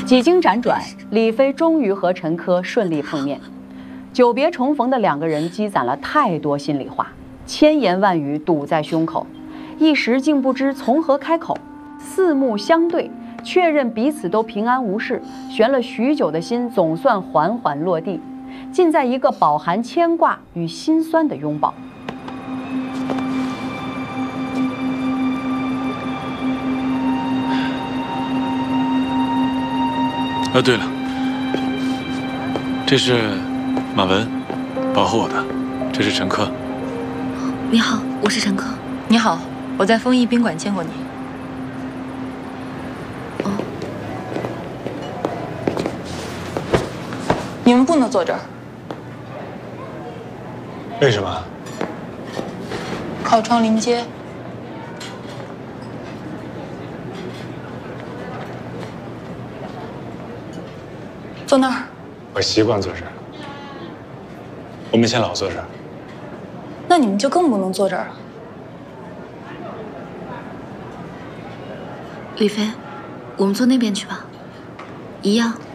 几经辗转，李飞终于和陈珂顺利碰面。久别重逢的两个人积攒了太多心里话，千言万语堵在胸口，一时竟不知从何开口。四目相对，确认彼此都平安无事，悬了许久的心总算缓缓落地，尽在一个饱含牵挂与心酸的拥抱。 对了，这是马文保护我的，这是陈珂。 你好，我是陈珂。 你好，我在丰益宾馆见过你。 哦， 你们不能坐这儿。 为什么？ 靠窗临街。坐那儿。 我习惯坐这儿。我们以前老坐这儿。 那你们就更不能坐这儿了。 李飞，我们坐那边去吧，一样。